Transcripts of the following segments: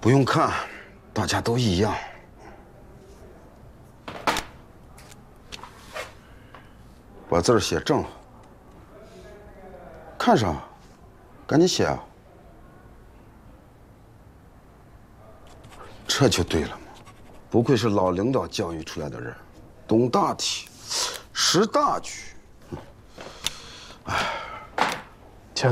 不用看，大家都一样。把字儿写正了。看啥？赶紧写啊！这就对了嘛，不愧是老领导教育出来的人，懂大体，识大局。 亲，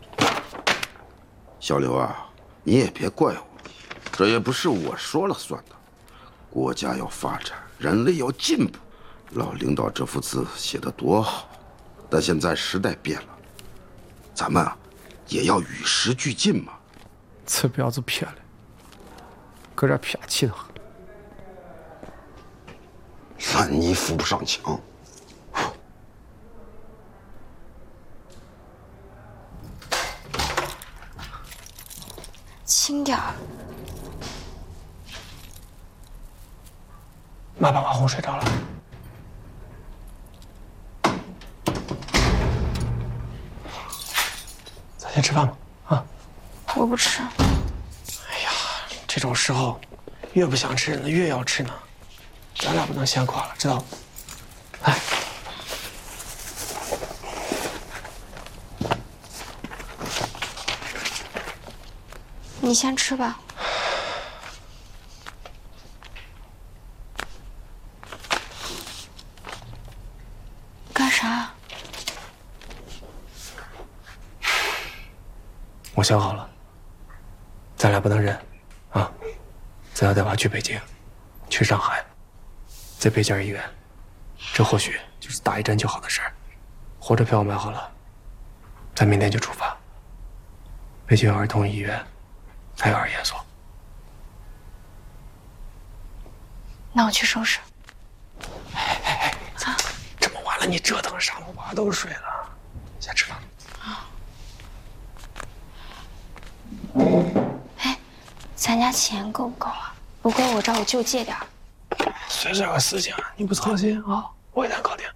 小刘啊，你也别怪我，这也不是我说了算的。国家要发展，人类要进步，老领导这幅字写得多好，但现在时代变了，咱们啊也要与时俱进嘛。 此婊子撇了，搁这撇气的很。 烂泥扶不上墙。 轻点儿。 妈把王红睡着了。咱先吃饭吧，啊！ 我不吃。 哎呀，这种时候，越不想吃呢，越要吃呢。咱俩不能先垮了，知道吗？来。 你先吃吧。干啥？ 我想好了，咱俩不能忍，啊！咱要带娃去北京，去上海，再备件医院，这或许就是打一针就好的事儿。火车票买好了，咱明天就出发。北京有儿童医院，还有儿研所。 那我去收拾。 啊！这么晚了，你折腾啥嘛？娃都睡了，先吃饭。 啊。哎，咱家钱够不够啊？不够我找我舅借点儿。 随这个事情你不操心啊，我给咱搞定。